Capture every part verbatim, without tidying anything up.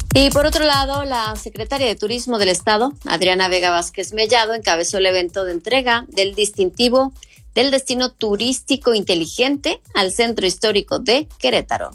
Y por otro lado, la secretaria de Turismo del Estado, Adriana Vega Vázquez Mellado, encabezó el evento de entrega del distintivo del destino turístico inteligente al Centro Histórico de Querétaro.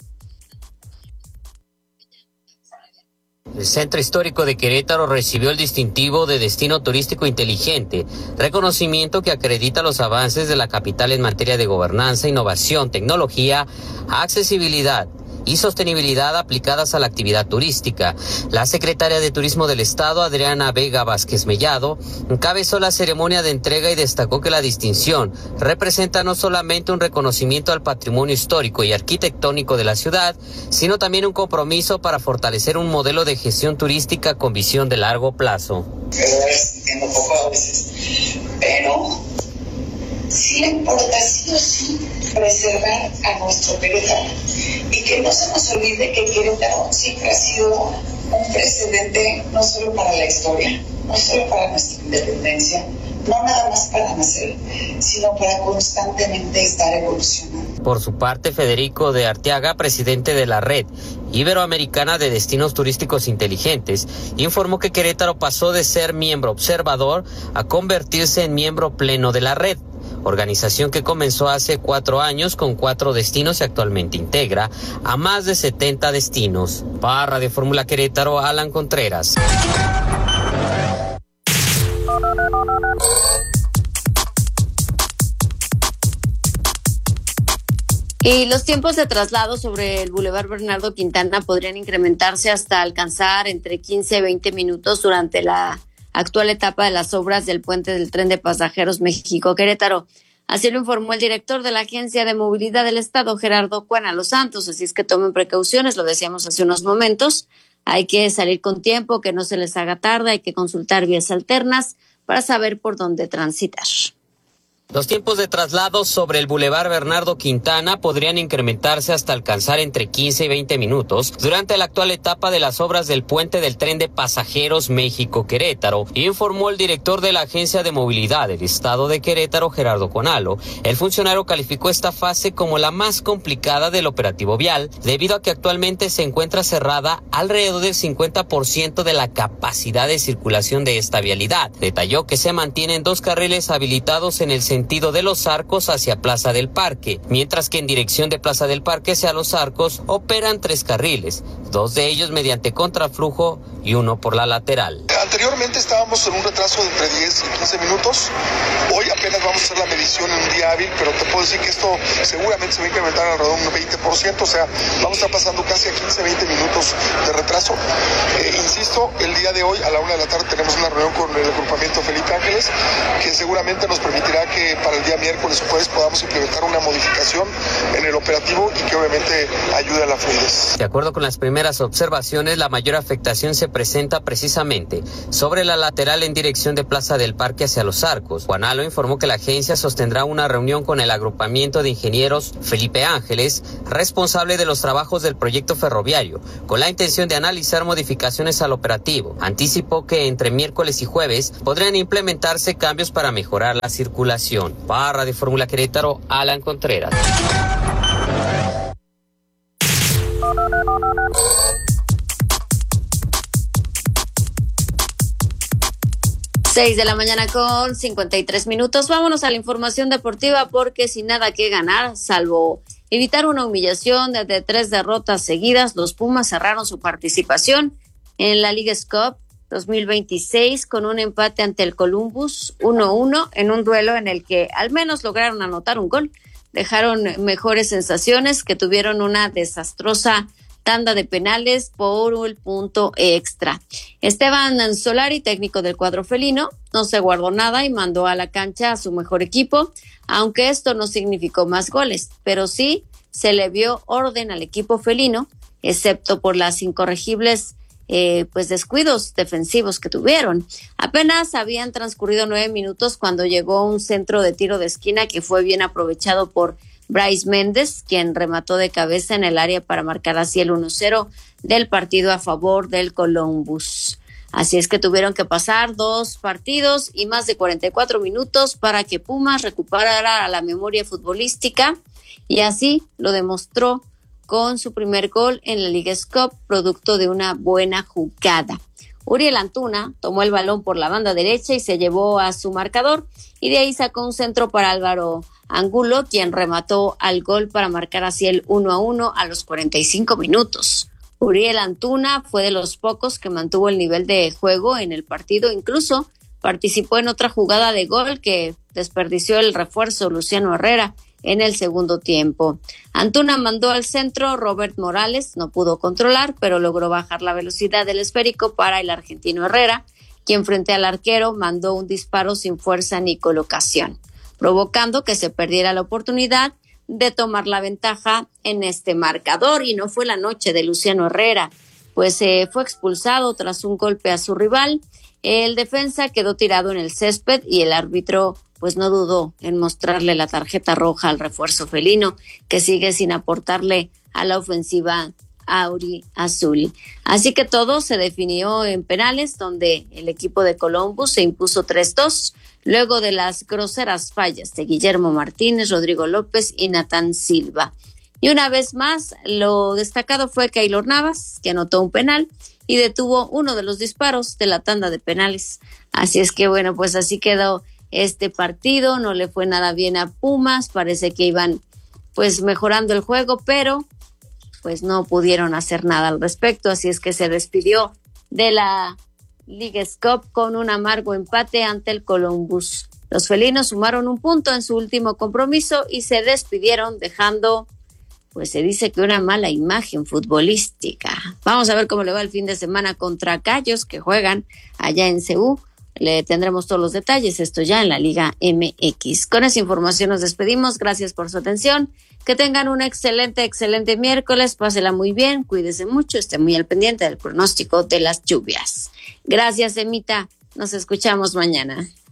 El Centro Histórico de Querétaro recibió el distintivo de Destino Turístico Inteligente, reconocimiento que acredita los avances de la capital en materia de gobernanza, innovación, tecnología, accesibilidad y sostenibilidad aplicadas a la actividad turística. La secretaria de Turismo del Estado, Adriana Vega Vázquez Mellado, encabezó la ceremonia de entrega y destacó que la distinción representa no solamente un reconocimiento al patrimonio histórico y arquitectónico de la ciudad, sino también un compromiso para fortalecer un modelo de gestión turística con visión de largo plazo. Entiendo poco a veces, pero sí le importa sí o sí preservar a nuestro Querétaro y que no se nos olvide que Querétaro siempre ha sido un precedente no solo para la historia, no solo para nuestra independencia, no nada más para nacer, sino para constantemente estar evolucionando. Por su parte, Federico de Arteaga, presidente de la Red Iberoamericana de Destinos Turísticos Inteligentes, informó que Querétaro pasó de ser miembro observador a convertirse en miembro pleno de la red, organización que comenzó hace cuatro años con cuatro destinos y actualmente integra a más de setenta destinos. Para Radio Fórmula Querétaro, Alan Contreras. Y los tiempos de traslado sobre el Boulevard Bernardo Quintana podrían incrementarse hasta alcanzar entre quince y veinte minutos durante la actual etapa de las obras del puente del tren de pasajeros México-Querétaro. Así lo informó el director de la Agencia de Movilidad del Estado, Gerardo Cuana Los Santos. Así es que tomen precauciones, lo decíamos hace unos momentos. Hay que salir con tiempo, que no se les haga tarde, hay que consultar vías alternas para saber por dónde transitar. Los tiempos de traslado sobre el Boulevard Bernardo Quintana podrían incrementarse hasta alcanzar entre quince y veinte minutos durante la actual etapa de las obras del puente del tren de pasajeros México-Querétaro, informó el director de la Agencia de Movilidad del Estado de Querétaro, Gerardo Conalo. El funcionario calificó esta fase como la más complicada del operativo vial, debido a que actualmente se encuentra cerrada alrededor del cincuenta por ciento de la capacidad de circulación de esta vialidad. Detalló que se mantienen dos carriles habilitados en el sentido de Los Arcos hacia Plaza del Parque, mientras que en dirección de Plaza del Parque hacia Los Arcos operan tres carriles, dos de ellos mediante contraflujo y uno por la lateral. Anteriormente estábamos en un retraso de entre diez y quince minutos, hoy apenas vamos a hacer la medición en un día hábil, pero te puedo decir que esto seguramente se va a incrementar alrededor de un veinte por ciento, o sea, vamos a estar pasando casi a quince a veinte minutos de retraso. Eh, insisto, el día de hoy a la una de la tarde tenemos una reunión con el agrupamiento Felipe Ángeles, que seguramente nos permitirá que para el día miércoles o jueves podamos implementar una modificación en el operativo y que obviamente ayude a la fluidez. De acuerdo con las primeras observaciones, la mayor afectación se presenta precisamente sobre la lateral en dirección de Plaza del Parque hacia Los Arcos. Juanalo informó que la agencia sostendrá una reunión con el agrupamiento de ingenieros Felipe Ángeles, responsable de los trabajos del proyecto ferroviario, con la intención de analizar modificaciones al operativo. Anticipó que entre miércoles y jueves podrían implementarse cambios para mejorar la circulación. Para Radio Fórmula Querétaro, Alan Contreras. Seis de la mañana con cincuenta y tres minutos. Vámonos a la información deportiva porque sin nada que ganar, salvo evitar una humillación desde tres derrotas seguidas, los Pumas cerraron su participación en la Leagues Cup dos mil veintiséis con un empate ante el Columbus uno uno en un duelo en el que al menos lograron anotar un gol. Dejaron mejores sensaciones, que tuvieron una desastrosa tanda de penales por el punto extra. Esteban Solari, técnico del cuadro felino, no se guardó nada y mandó a la cancha a su mejor equipo, aunque esto no significó más goles, pero sí se le vio orden al equipo felino, excepto por las incorregibles Eh, pues descuidos defensivos que tuvieron. Apenas habían transcurrido nueve minutos cuando llegó un centro de tiro de esquina que fue bien aprovechado por Bryce Méndez, quien remató de cabeza en el área para marcar así el uno cero del partido a favor del Columbus. Así es que tuvieron que pasar dos partidos y más de cuarenta y cuatro minutos para que Pumas recuperara la memoria futbolística, y así lo demostró con su primer gol en la Leagues Cup, producto de una buena jugada. Uriel Antuna tomó el balón por la banda derecha y se llevó a su marcador, y de ahí sacó un centro para Álvaro Angulo, quien remató al gol para marcar así el uno a uno a los cuarenta y cinco minutos. Uriel Antuna fue de los pocos que mantuvo el nivel de juego en el partido, incluso participó en otra jugada de gol que desperdició el refuerzo Luciano Herrera en el segundo tiempo. Antuna mandó al centro, Robert Morales no pudo controlar, pero logró bajar la velocidad del esférico para el argentino Herrera, quien frente al arquero mandó un disparo sin fuerza ni colocación, provocando que se perdiera la oportunidad de tomar la ventaja en este marcador. Y no fue la noche de Luciano Herrera, pues eh, fue expulsado tras un golpe a su rival. El defensa quedó tirado en el césped y el árbitro pues no dudó en mostrarle la tarjeta roja al refuerzo felino, que sigue sin aportarle a la ofensiva auriazul. Así que todo se definió en penales, donde el equipo de Columbus se impuso tres dos, luego de las groseras fallas de Guillermo Martínez, Rodrigo López y Natán Silva. Y una vez más, lo destacado fue Keylor Navas, que anotó un penal y detuvo uno de los disparos de la tanda de penales. Así es que bueno, pues así quedó este partido. No le fue nada bien a Pumas, parece que iban pues mejorando el juego, pero pues no pudieron hacer nada al respecto, así es que se despidió de la Leagues Cup con un amargo empate ante el Columbus. Los felinos sumaron un punto en su último compromiso y se despidieron dejando, pues se dice que una mala imagen futbolística. Vamos a ver cómo le va el fin de semana contra Gallos, que juegan allá en C U. Le tendremos todos los detalles, esto ya en la Liga M X. Con esa información nos despedimos, gracias por su atención, que tengan un excelente, excelente miércoles, pásela muy bien, cuídese mucho, esté muy al pendiente del pronóstico de las lluvias. Gracias, Emita, nos escuchamos mañana.